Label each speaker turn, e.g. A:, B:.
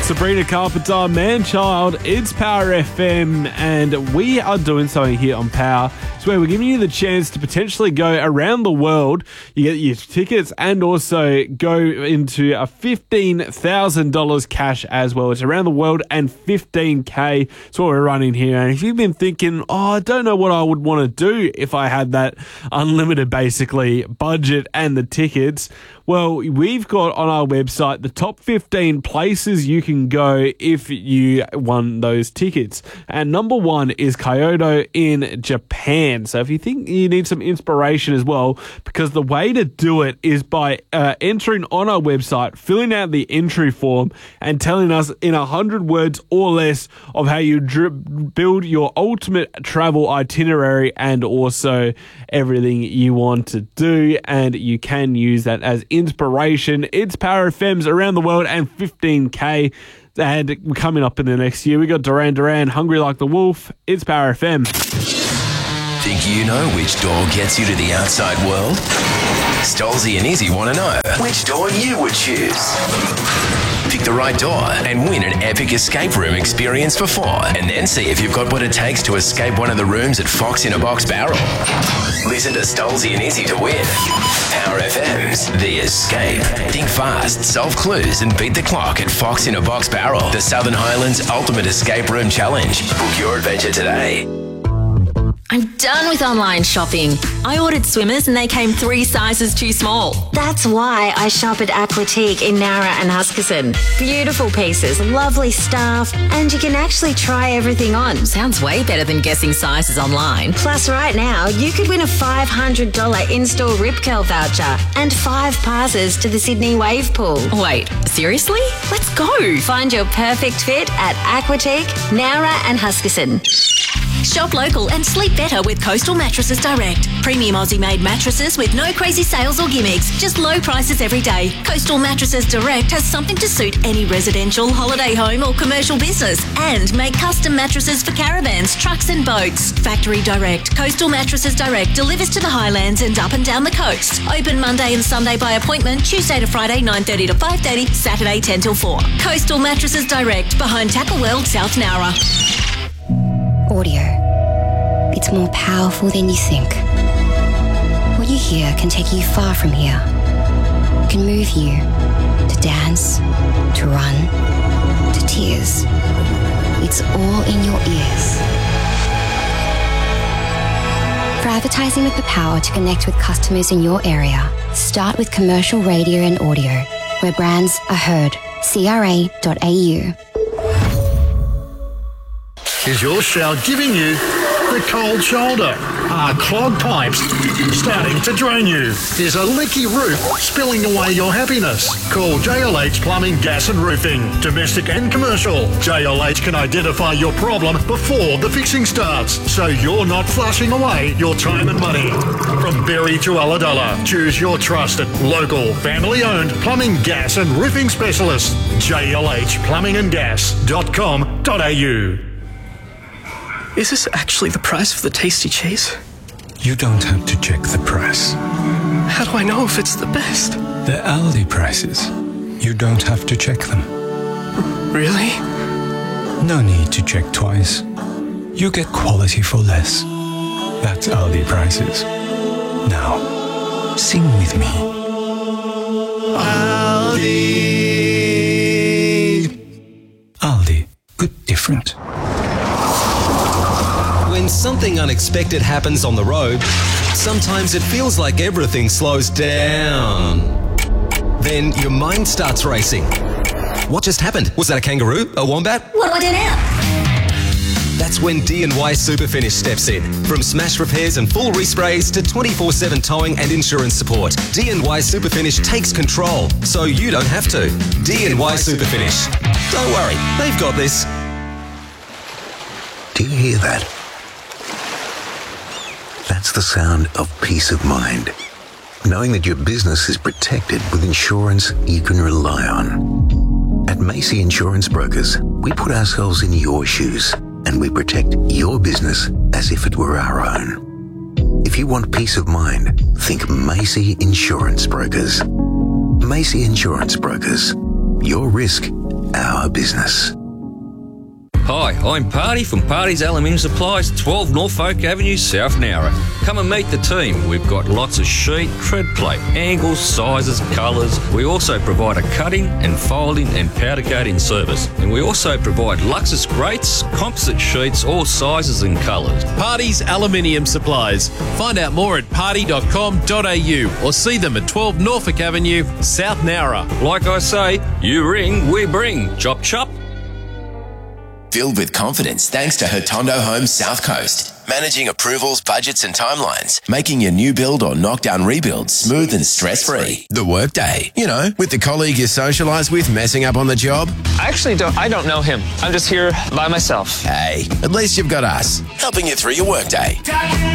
A: Sabrina Carpenter, Man-Child, it's Power FM, and we are doing something here on Power. It's where we're giving you the chance to potentially go around the world. You get your tickets and also go into a $15,000 cash as well. It's around the world and $15K. That's what we're running here. And if you've been thinking, I don't know what I would want to do if I had that unlimited, basically, budget and the tickets, well, we've got on our website the top 15 places you can go if you won those tickets. And number one is Kyoto in Japan. So if you think you need some inspiration as well, because the way to do it is by entering on our website, filling out the entry form and telling us in 100 words or less of how you build your ultimate travel itinerary and also everything you want to do. And you can use that as inspiration. It's Power FM's Around the World and $15K. And coming up in the next year, we got Duran Duran, Hungry Like the Wolf. It's Power FM.
B: Think you know which door gets you to the outside world? Stolzy and Izzy want to know which door you would choose. Pick the right door and win an epic escape room experience for 4, and then see if you've got what it takes to escape one of the rooms at Fox in a Box Barrel. Listen to Stolzy and Izzy to win. Power FM's The Escape. Think fast, solve clues, and beat the clock at Fox in a Box Barrel, the Southern Highlands Ultimate Escape Room Challenge. Book your adventure today.
C: I'm done with online shopping. I ordered swimmers and they came 3 sizes too small.
D: That's why I shop at Aquatique in Nowra and Huskisson. Beautiful pieces, lovely staff, and you can actually try everything on.
C: Sounds way better than guessing sizes online.
D: Plus, right now, you could win a $500 in-store Rip Curl voucher and 5 passes to the Sydney Wave Pool.
C: Wait, seriously? Let's go.
D: Find your perfect fit at Aquatique, Nowra and Huskisson.
C: Shop local and sleep better with Coastal Mattresses Direct. Premium Aussie-made mattresses with no crazy sales or gimmicks, just low prices every day. Coastal Mattresses Direct has something to suit any residential, holiday home or commercial business, and make custom mattresses for caravans, trucks and boats. Factory Direct. Coastal Mattresses Direct delivers to the Highlands and up and down the coast. Open Monday and Sunday by appointment, Tuesday to Friday 9:30 to 5:30, Saturday 10 till 4. Coastal Mattresses Direct, behind Tackle World, South Nowra.
E: Audio. It's more powerful than you think. What you hear can take you far from here. It can move you to dance, to run, to tears. It's all in your ears. For advertising with the power to connect with customers in your area, start with commercial radio and audio, where brands are heard. CRA.au.
F: Is your shower giving you the cold shoulder? Are clogged pipes starting to drain you? Is a leaky roof spilling away your happiness? Call JLH Plumbing, Gas and Roofing. Domestic and commercial. JLH can identify your problem before the fixing starts, so you're not flushing away your time and money. From Berry to Ulladulla, choose your trusted, local, family-owned plumbing, gas and roofing specialist. JLHplumbingandgas.com.au.
G: Is this actually the price for the tasty cheese?
H: You don't have to check the price.
G: How do I know if it's the best?
H: The Aldi prices. You don't have to check them.
G: Really?
H: No need to check twice. You get quality for less. That's Aldi prices. Now, sing with me. Aldi. Aldi. Good different.
I: When something unexpected happens on the road, sometimes it feels like everything slows down. Then your mind starts racing. What just happened? Was that a kangaroo? A wombat?
C: What do I do now?
I: That's when D&Y Superfinish steps in. From smash repairs and full resprays to 24/7 towing and insurance support, D&Y Superfinish takes control, so you don't have to. D&Y Superfinish. Don't worry, they've got this.
J: Do you hear that? That's the sound of peace of mind. Knowing that your business is protected with insurance you can rely on. At Macy Insurance Brokers, we put ourselves in your shoes and we protect your business as if it were our own. If you want peace of mind, think Macy Insurance Brokers. Macy Insurance Brokers. Your risk, our business.
K: Hi, I'm Party from Party's Aluminium Supplies, 12 Norfolk Avenue, South Nowra. Come and meet the team. We've got lots of sheet, tread plate, angles, sizes, colours. We also provide a cutting and folding and powder coating service. And we also provide Luxus grates, composite sheets, all sizes and colours.
L: Party's Aluminium Supplies. Find out more at party.com.au or see them at 12 Norfolk Avenue, South Nowra.
K: Like I say, you ring, we bring. Chop chop.
B: Filled with confidence thanks to Hotondo Homes South Coast. Managing approvals, budgets and timelines. Making your new build or knockdown rebuild smooth and stress-free. The Workday. You know, with the colleague you socialise with messing up on the job.
M: I don't know him. I'm just here by myself.
B: Hey, at least you've got us. Helping you through your workday.